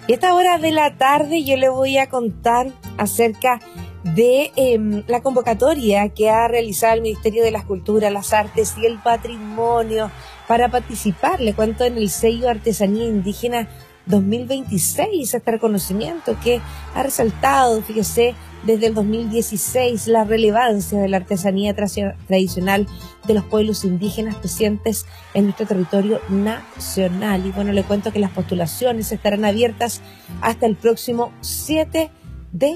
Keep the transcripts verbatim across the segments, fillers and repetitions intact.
Y a esta hora de la tarde yo le voy a contar acerca de eh, la convocatoria que ha realizado el Ministerio de las Culturas, las Artes y el Patrimonio para participar, le cuento, en el sello Artesanía Indígena dos mil veintiséis, este reconocimiento que ha resaltado, fíjese, desde el dos mil dieciséis la relevancia de la artesanía tra- tradicional de los pueblos indígenas presentes en nuestro territorio nacional. Y bueno, le cuento que las postulaciones estarán abiertas hasta el próximo siete de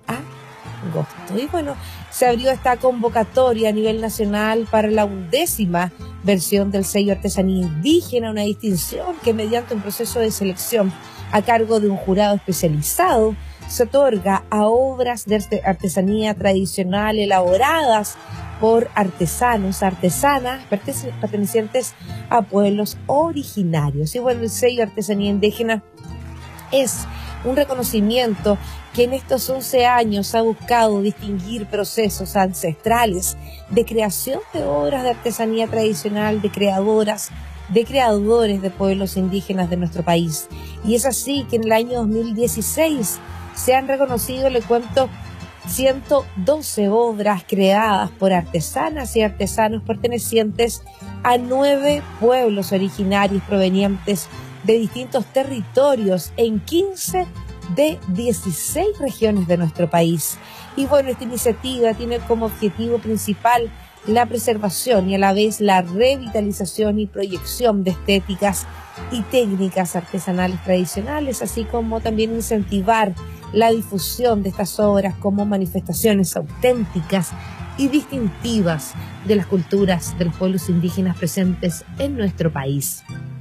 agosto. Y bueno, se abrió esta convocatoria a nivel nacional para la undécima versión del sello Artesanía Indígena, una distinción que mediante un proceso de selección a cargo de un jurado especializado se otorga a obras de artesanía tradicional elaboradas por artesanos, artesanas pertenecientes a pueblos originarios. Y bueno, el sello Artesanía Indígena es un reconocimiento que en estos once años ha buscado distinguir procesos ancestrales de creación de obras de artesanía tradicional, de creadoras, de creadores de pueblos indígenas de nuestro país. Y es así que en el año dos mil dieciséis se han reconocido, le cuento, ciento doce obras creadas por artesanas y artesanos pertenecientes a nueve pueblos originarios provenientes de distintos territorios en quince de dieciséis regiones de nuestro país. Y bueno, esta iniciativa tiene como objetivo principal la preservación y a la vez la revitalización y proyección de estéticas y técnicas artesanales tradicionales, así como también incentivar la difusión de estas obras como manifestaciones auténticas y distintivas de las culturas de los pueblos indígenas presentes en nuestro país.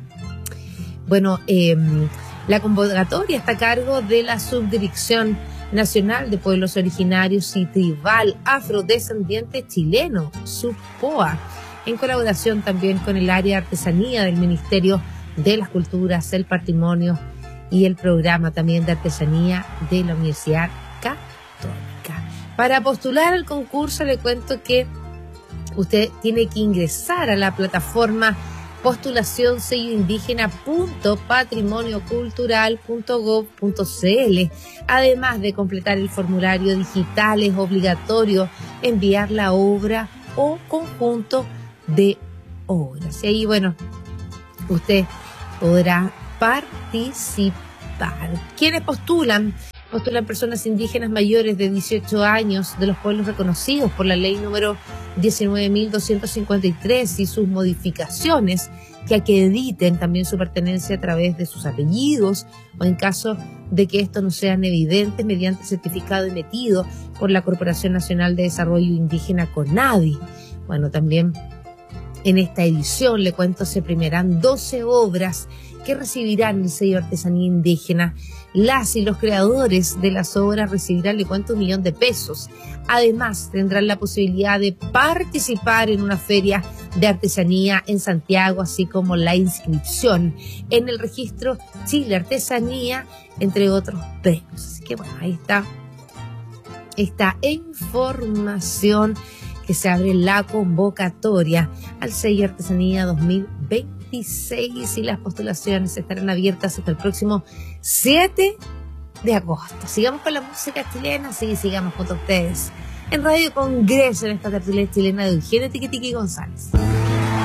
Bueno, eh, la convocatoria está a cargo de la Subdirección Nacional de Pueblos Originarios y Tribal Afrodescendiente Chileno, SUBPOA, en colaboración también con el área de artesanía del Ministerio de las Culturas, el Patrimonio y el programa también de artesanía de la Universidad Católica. Para postular al concurso le cuento que usted tiene que ingresar a la plataforma postulación sello indígena punto patrimonio cultural punto gob punto cl. Además de completar el formulario digital, es obligatorio enviar la obra o conjunto de obras. Y ahí, bueno, usted podrá participar. ¿Quiénes postulan? Postulan personas indígenas mayores de dieciocho años de los pueblos reconocidos por la ley número diecinueve mil doscientos cincuenta y tres y sus modificaciones, que acrediten también su pertenencia a través de sus apellidos o en caso de que estos no sean evidentes mediante certificado emitido por la Corporación Nacional de Desarrollo Indígena CONADI. Bueno, también en esta edición, le cuento, se premiarán doce obras que recibirán el sello Artesanía Indígena. Las y los creadores de las obras recibirán, le cuento, un millón de pesos. Además, tendrán la posibilidad de participar en una feria de artesanía en Santiago, así como la inscripción en el registro Chile Artesanía, entre otros premios. Así que bueno, ahí está esta información que se abre la convocatoria al sello Artesanía dos mil veintiséis y las postulaciones estarán abiertas hasta el próximo siete de agosto. Sigamos con la música chilena, sí, sigamos junto a ustedes en Radio Congreso en esta tertulia chilena de Eugenio Tiquitiqui González.